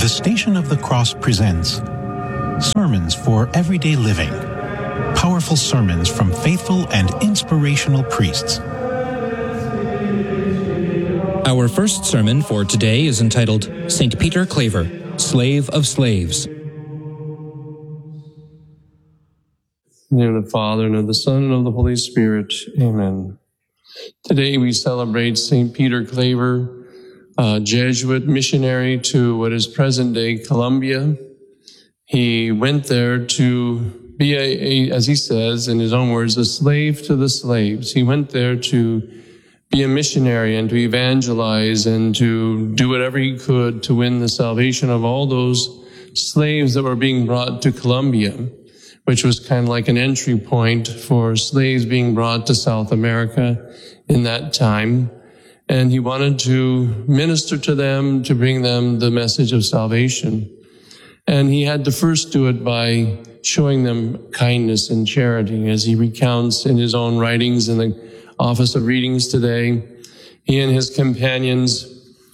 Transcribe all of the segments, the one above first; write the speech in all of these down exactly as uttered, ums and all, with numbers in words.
The Station of the Cross presents Sermons for Everyday Living. Powerful sermons from faithful and inspirational priests. Our first sermon for today is entitled Saint Peter Claver, Slave of Slaves. In the name of the Father, and of the Son, and of the Holy Spirit. Amen. Today we celebrate Saint Peter Claver, a Jesuit missionary to what is present-day Colombia. He went there to be, a, a, as he says in his own words, a slave to the slaves. He went there to be a missionary and to evangelize and to do whatever he could to win the salvation of all those slaves that were being brought to Colombia, which was kind of like an entry point for slaves being brought to South America in that time. And he wanted to minister to them, to bring them the message of salvation. And he had to first do it by showing them kindness and charity, as he recounts in his own writings in the Office of Readings today. He and his companions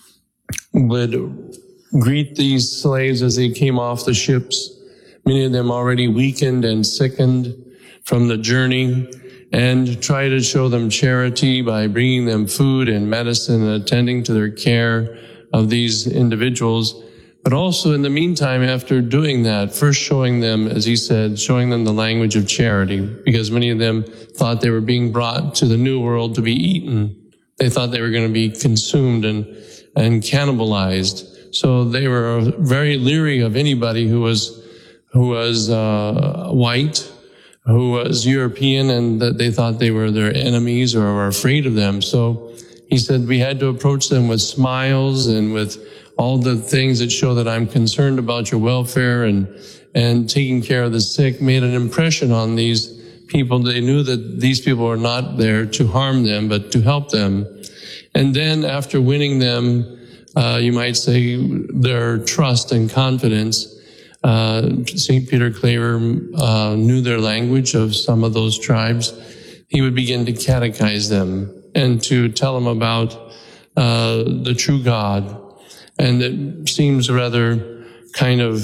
would greet these slaves as they came off the ships, many of them already weakened and sickened from the journey, and try to show them charity by bringing them food and medicine and attending to their care of these individuals. But also in the meantime, after doing that, first showing them, as he said, showing them the language of charity, because many of them thought they were being brought to the New World to be eaten. They thought they were going to be consumed and, and cannibalized. So they were very leery of anybody who was, who was, uh, white, who was European, and that they thought they were their enemies or were afraid of them. So he said we had to approach them with smiles and with all the things that show that I'm concerned about your welfare, and, and taking care of the sick made an impression on these people. They knew that these people were not there to harm them, but to help them. And then after winning them, uh, you might say their trust and confidence, Uh, Saint Peter Claver uh, knew their language of some of those tribes. He would begin to catechize them and to tell them about uh, the true God. And it seems rather kind of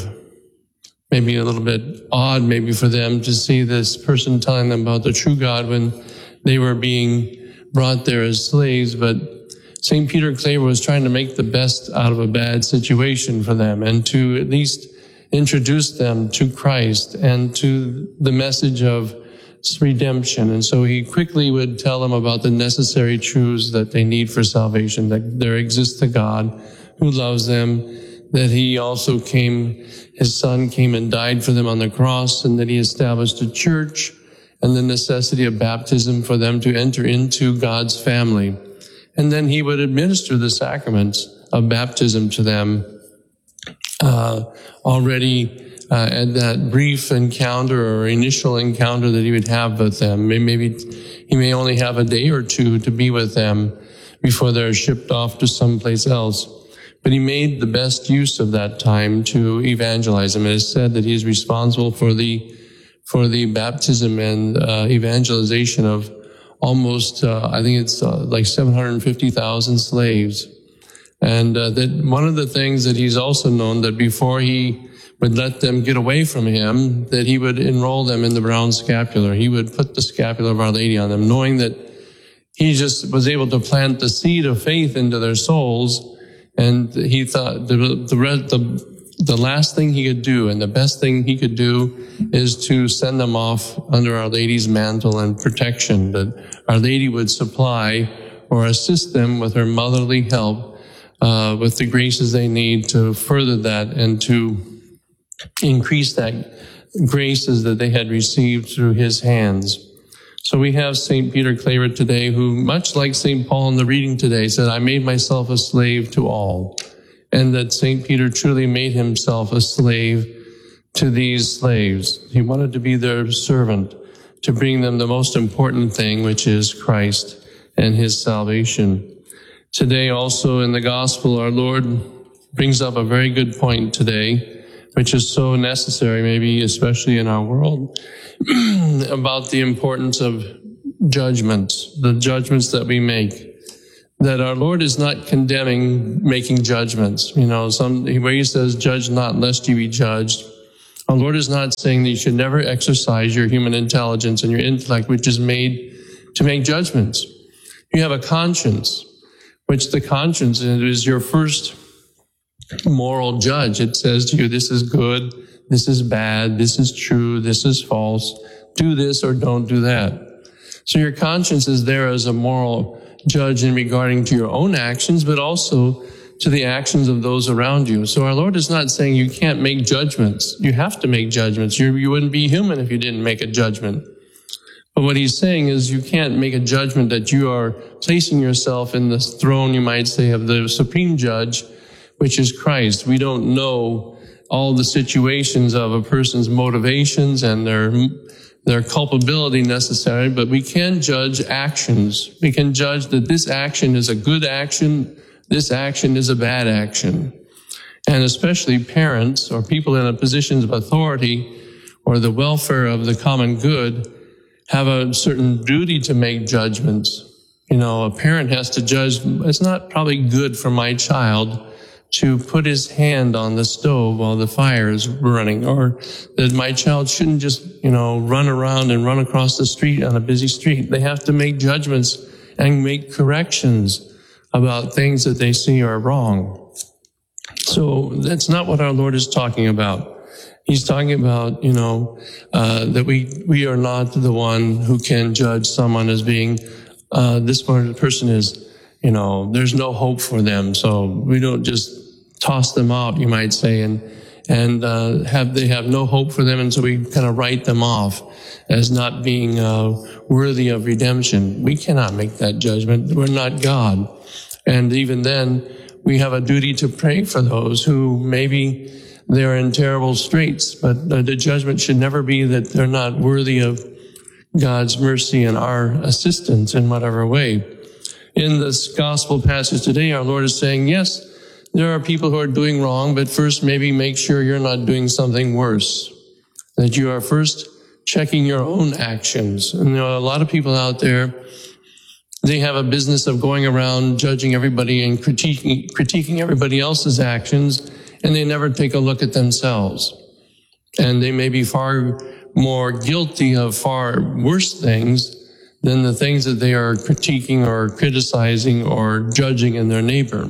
maybe a little bit odd maybe for them to see this person telling them about the true God when they were being brought there as slaves. But Saint Peter Claver was trying to make the best out of a bad situation for them, and to at least introduce them to Christ and to the message of redemption. And so he quickly would tell them about the necessary truths that they need for salvation, that there exists a God who loves them, that he also came, his son came and died for them on the cross, and that he established a church, and the necessity of baptism for them to enter into God's family. And then he would administer the sacraments of baptism to them. Uh, already uh, at that brief encounter or initial encounter that he would have with them. Maybe he may only have a day or two to be with them before they're shipped off to someplace else. But he made the best use of that time to evangelize them. It is said that he is responsible for the for the baptism and uh, evangelization of almost, uh, I think it's uh, like seven hundred fifty thousand slaves. And uh, that one of the things that he's also known, that before he would let them get away from him, that he would enroll them in the brown scapular. He would put the scapular of Our Lady on them, knowing that he just was able to plant the seed of faith into their souls. And he thought the the the, the last thing he could do and the best thing he could do is to send them off under Our Lady's mantle and protection, that Our Lady would supply or assist them with her motherly help, Uh, with the graces they need to further that and to increase that graces that they had received through his hands. So we have Saint Peter Claver today, who, much like Saint Paul in the reading today, said, I made myself a slave to all. And that Saint Peter truly made himself a slave to these slaves. He wanted to be their servant, to bring them the most important thing, which is Christ and his salvation. Today also in the gospel, our Lord brings up a very good point today, which is so necessary, maybe especially in our world, about the importance of judgments, the judgments that we make. that our Lord is not condemning making judgments. You know, some where he says, "Judge not, lest you be judged." Our Lord is not saying that you should never exercise your human intelligence and your intellect, which is made to make judgments. You have a conscience, which the conscience is your first moral judge. It says to you, this is good, this is bad, this is true, this is false, do this or don't do that. So your conscience is there as a moral judge in regarding to your own actions, but also to the actions of those around you. So our Lord is not saying you can't make judgments. You have to make judgments. You, you wouldn't be human if you didn't make a judgment. But what he's saying is you can't make a judgment that you are placing yourself in the throne, you might say, of the supreme judge, which is Christ. We don't know all the situations of a person's motivations and their their culpability necessary, but we can judge actions. We can judge that this action is a good action, this action is a bad action. And especially parents or people in a positions of authority or the welfare of the common good have a certain duty to make judgments. You know, a parent has to judge, it's not probably good for my child to put his hand on the stove while the fire is running, or that my child shouldn't just, you know, run around and run across the street on a busy street. They have to make judgments and make corrections about things that they see are wrong. So that's not what our Lord is talking about. He's talking about, you know, uh, that we, we are not the one who can judge someone as being, uh, this person is, you know, there's no hope for them. So we don't just toss them out, you might say, and, and, uh, have, they have no hope for them. And so we kind of write them off as not being, uh, worthy of redemption. We cannot make that judgment. We're not God. And even then, we have a duty to pray for those who maybe they're in terrible straits, but the judgment should never be that they're not worthy of God's mercy and our assistance in whatever way. In this gospel passage today, our Lord is saying, yes, there are people who are doing wrong, but first maybe make sure you're not doing something worse. That you are first checking your own actions. And there are a lot of people out there, they have a business of going around judging everybody and critiquing, critiquing everybody else's actions, and they never take a look at themselves. And they may be far more guilty of far worse things than the things that they are critiquing or criticizing or judging in their neighbor.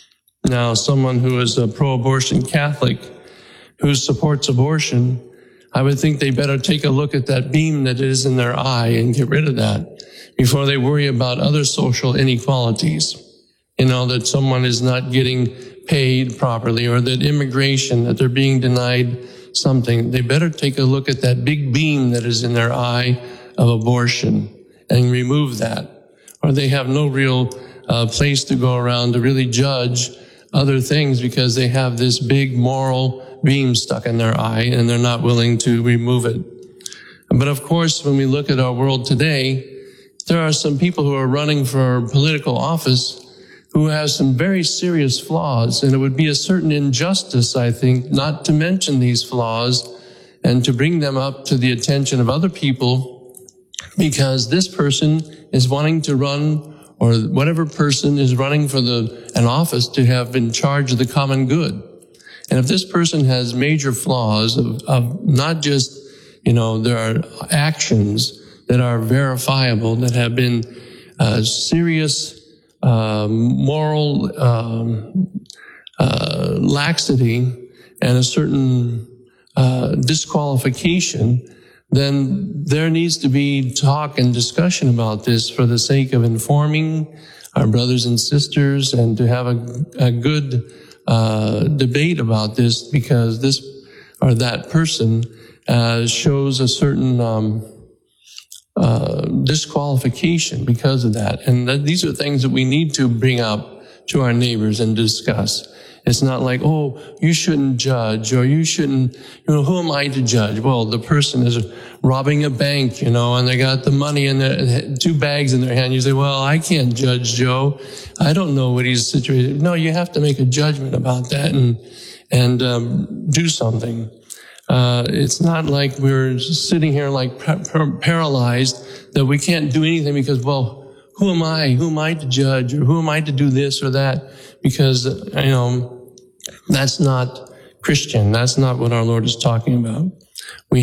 Now, someone who is a pro-abortion Catholic who supports abortion, I would think they better take a look at that beam that is in their eye and get rid of that before they worry about other social inequalities. You know, that someone is not getting paid properly, or that immigration, that they're being denied something. They better take a look at that big beam that is in their eye of abortion and remove that. Or they have no real uh, place to go around to really judge other things because they have this big moral beam stuck in their eye and they're not willing to remove it. But of course, when we look at our world today, there are some people who are running for political office who has some very serious flaws, and it would be a certain injustice, I think, not to mention these flaws and to bring them up to the attention of other people, because this person is wanting to run, or whatever person is running for the an office to have in charge of the common good. And if this person has major flaws of, of not just, you know, there are actions that are verifiable, that have been uh, serious Uh, moral um, uh, laxity and a certain uh, disqualification, then there needs to be talk and discussion about this for the sake of informing our brothers and sisters, and to have a, a good uh, debate about this, because this or that person uh, shows a certain um, Uh, disqualification because of that. And that these are things that we need to bring up to our neighbors and discuss. It's not like, oh, you shouldn't judge, or you shouldn't, you know, who am I to judge? Well, the person is robbing a bank, you know, and they got the money in their, two bags in their hand. You say, well, I can't judge Joe. I don't know what he's situated. No, you have to make a judgment about that and, and, um, do something. Uh, it's not like we're sitting here like par- par- paralyzed, that we can't do anything because, well, who am I? Who am I to judge? Or who am I to do this or that? Because, you know, that's not Christian. That's not what our Lord is talking about. We